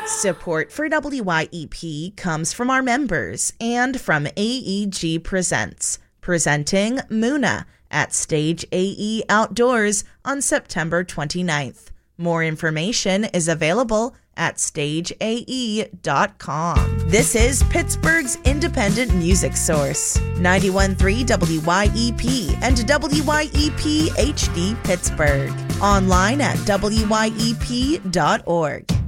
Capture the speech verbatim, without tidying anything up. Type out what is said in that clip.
Support for W Y E P comes from our members and from A E G Presents, presenting Muna at Stage A E Outdoors on September twenty-ninth. More information is available at stage a e dot com. This is Pittsburgh's independent music source, ninety-one point three W Y E P and W Y E P H D Pittsburgh. Online at W Y E P dot org.